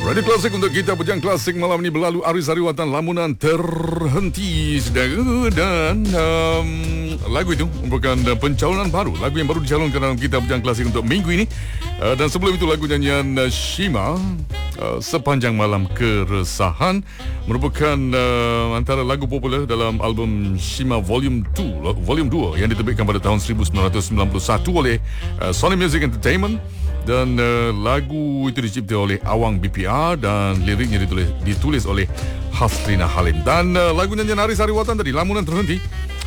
Radio Klasik untuk kita Bujang Klasik malam ini berlalu Aris Hariwatan Lamunan Terhenti saudara. Dan lagu itu merupakan pencalonan baru, lagu yang baru dicalonkan dalam kita Bujang Klasik untuk minggu ini. Dan sebelum itu lagu nyanyian Shima, Sepanjang Malam Keresahan, merupakan antara lagu popular dalam album Shima Volume 2 yang diterbitkan pada tahun 1991 oleh Sony Music Entertainment. Dan lagu itu dicipta oleh Awang BPR dan liriknya ditulis oleh Hasrina Halim. Dan lagu nyanyian Aris Hariwatan tadi, Lamunan Terhenti,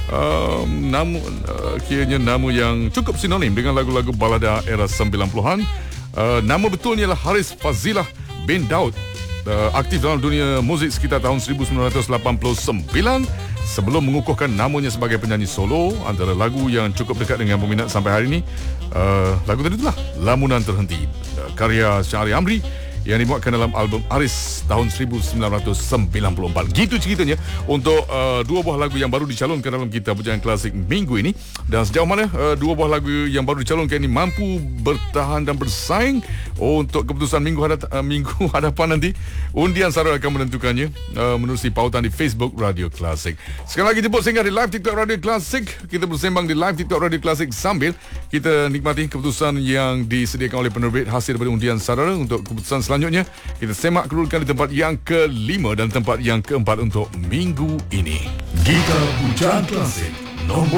kiranya nama yang cukup sinonim dengan lagu-lagu balada era 90-an. Nama betulnya adalah Haris Fazilah bin Daud. Aktif dalam dunia muzik sekitar tahun 1989 sebelum mengukuhkan namanya sebagai penyanyi solo. Antara lagu yang cukup dekat dengan peminat sampai hari ini, lagu tadi itulah Lamunan Terhenti, karya Syahri Amri yang dimuatkan dalam album Aris tahun 1994. Gitu ceritanya untuk dua buah lagu yang baru dicalonkan dalam kita Bujang Klasik minggu ini. Dan sejauh mana dua buah lagu yang baru dicalonkan ini mampu bertahan dan bersaing untuk keputusan minggu hadapan nanti, undian sara akan menentukannya menerusi pautan di Facebook Radio Klasik. Sekali lagi jemput singgah di live TikTok Radio Klasik. Kita bersembang di live TikTok Radio Klasik sambil kita nikmati keputusan yang disediakan oleh penerbit hasil daripada undian sara. Untuk keputusan selanjutnya kita semak kedudukan di tempat yang kelima dan tempat yang keempat untuk minggu ini. Kita Bujang Klasik nombor